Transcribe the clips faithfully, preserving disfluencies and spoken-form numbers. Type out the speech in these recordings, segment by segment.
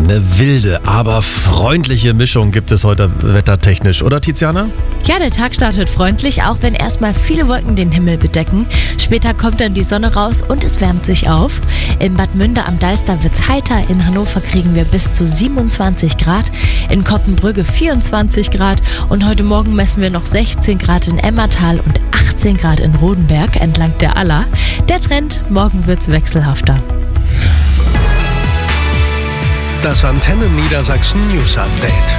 Eine wilde, aber freundliche Mischung gibt es heute wettertechnisch, oder Tiziana? Ja, der Tag startet freundlich, auch wenn erstmal viele Wolken den Himmel bedecken. Später kommt dann die Sonne raus und es wärmt sich auf. In Bad Münde am Deister wird's heiter, in Hannover kriegen wir bis zu siebenundzwanzig Grad, in Koppenbrügge vierundzwanzig Grad und heute Morgen messen wir noch sechzehn Grad in Emmertal und achtzehn Grad in Rodenberg entlang der Aller. Der Trend, morgen wird's wechselhafter. Das Antenne Niedersachsen News Update.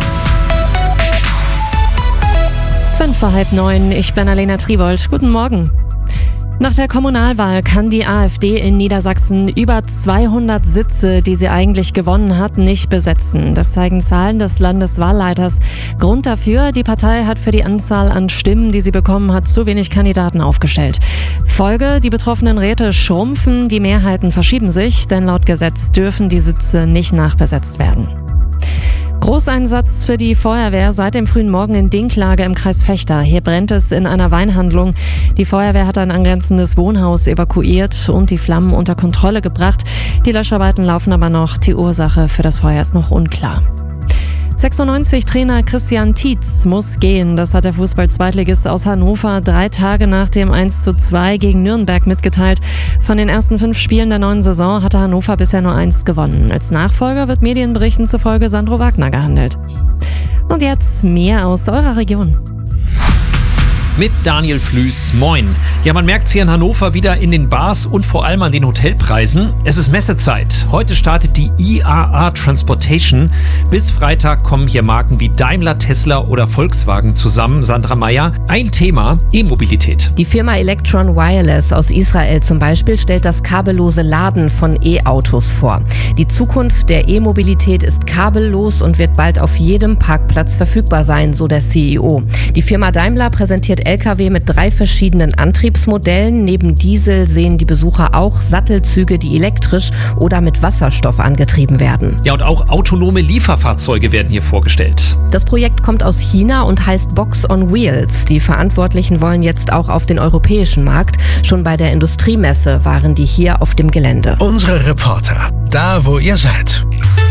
Fünf vor halb neun, ich bin Alena Triwold. Guten Morgen. Nach der Kommunalwahl kann die AfD in Niedersachsen über zweihundert Sitze, die sie eigentlich gewonnen hat, nicht besetzen. Das zeigen Zahlen des Landeswahlleiters. Grund dafür, die Partei hat für die Anzahl an Stimmen, die sie bekommen hat, zu wenig Kandidaten aufgestellt. Folge, die betroffenen Räte schrumpfen, die Mehrheiten verschieben sich, denn laut Gesetz dürfen die Sitze nicht nachbesetzt werden. Großeinsatz für die Feuerwehr seit dem frühen Morgen in Dinklage im Kreis Vechta. Hier brennt es in einer Weinhandlung. Die Feuerwehr hat ein angrenzendes Wohnhaus evakuiert und die Flammen unter Kontrolle gebracht. Die Löscharbeiten laufen aber noch. Die Ursache für das Feuer ist noch unklar. sechsundneunzig-Trainer Christian Tietz muss gehen. Das hat der Fußball-Zweitligist aus Hannover drei Tage nach dem eins zu zwei gegen Nürnberg mitgeteilt. Von den ersten fünf Spielen der neuen Saison hatte Hannover bisher nur eins gewonnen. Als Nachfolger wird Medienberichten zufolge Sandro Wagner gehandelt. Und jetzt mehr aus eurer Region. Mit Daniel Flüß. Moin. Ja, man merkt es hier in Hannover wieder in den Bars und vor allem an den Hotelpreisen. Es ist Messezeit. Heute startet die I A A Transportation. Bis Freitag kommen hier Marken wie Daimler, Tesla oder Volkswagen zusammen. Sandra Meyer, ein Thema: E-Mobilität. Die Firma Electron Wireless aus Israel zum Beispiel stellt das kabellose Laden von E-Autos vor. Die Zukunft der E-Mobilität ist kabellos und wird bald auf jedem Parkplatz verfügbar sein, so der C E O. Die Firma Daimler präsentiert L K W mit drei verschiedenen Antriebsmodellen. Neben Diesel sehen die Besucher auch Sattelzüge, die elektrisch oder mit Wasserstoff angetrieben werden. Ja, und auch autonome Lieferfahrzeuge werden hier vorgestellt. Das Projekt kommt aus China und heißt Box on Wheels. Die Verantwortlichen wollen jetzt auch auf den europäischen Markt. Schon bei der Industriemesse waren die hier auf dem Gelände. Unsere Reporter, da wo ihr seid.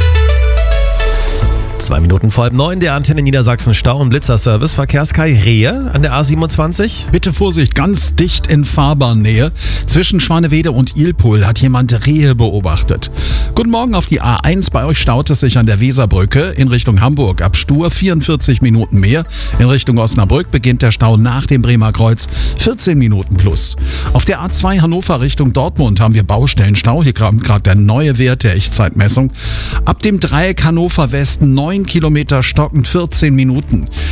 Zwei Minuten vor halb neun, der Antenne Niedersachsen Stau- und Blitzerservice. Verkehrskai Rehe an der A siebenundzwanzig. Bitte Vorsicht, ganz dicht in Fahrbahnnähe. Zwischen Schwanewede und Ilpol hat jemand Rehe beobachtet. Guten Morgen auf die A eins. Bei euch staut es sich an der Weserbrücke in Richtung Hamburg ab Stur vierundvierzig Minuten mehr. In Richtung Osnabrück beginnt der Stau nach dem Bremer Kreuz vierzehn Minuten plus. Auf der A zwei Hannover Richtung Dortmund haben wir Baustellenstau. Hier kommt gerade der neue Wert der Echtzeitmessung. Ab dem Dreieck Hannover Westen neun Kilometer stockend vierzehn Minuten.